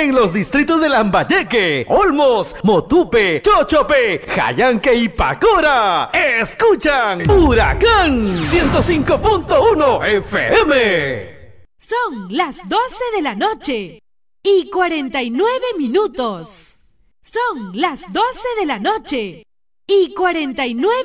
en los distritos de Lambayeque, Olmos, Motupe, Chochope, Jayanque y Pacora. Escuchan Huracán 105.1 FM. Son las 12 de la noche y 49 minutos. Son las 12 de la noche y 49